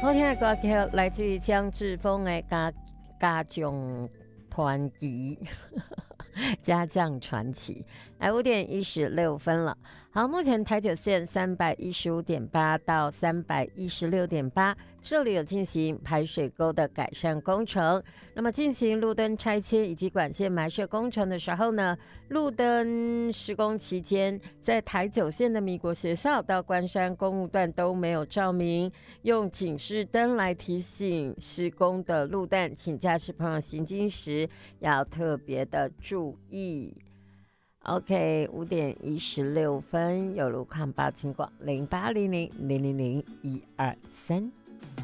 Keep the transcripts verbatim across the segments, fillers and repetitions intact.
好听的歌曲来自于江志峰的家家将传奇，家将传奇。来五点一十六分了。好，目前台九线三百一十五点八到三百一十六点八，这里有进行排水沟的改善工程。那么进行路灯拆迁以及管线埋设工程的时候呢，路灯施工期间，在台九线的米国学校到关山公路段都没有照明，用警示灯来提醒施工的路段，请驾驶朋友行经时要特别的注意。OK， 五点一十六分，有路况报警广零八零零零零零一二三。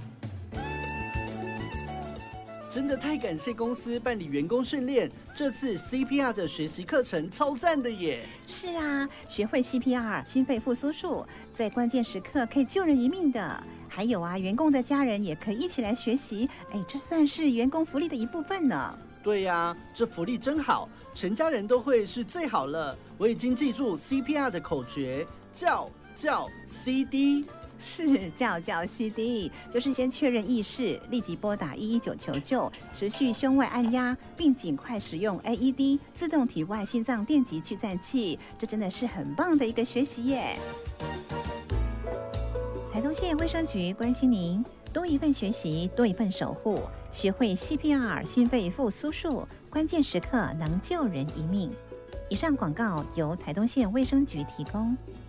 真的太感谢公司办理员工训练，这次 C P R 的学习课程超赞的耶！ 是啊，学会 C P R 心肺复苏术，在关键时刻可以救人一命的。还有啊，员工的家人也可以一起来学习，哎，这算是员工福利的一部分呢。 对呀、啊，这福利真好，全家人都会是最好了。我已经记住 C P R 的口诀，叫叫 C D。 是叫叫 C D， 就是先确认意识，立即拨打一一九求救，持续胸外按压，并尽快使用 A E D 自动体外心脏电极去颤器，这真的是很棒的一个学习耶！台东县卫生局关心您，多一份学习，多一份守护，学会 C P R 心肺复苏术，关键时刻能救人一命。以上广告由台东县卫生局提供。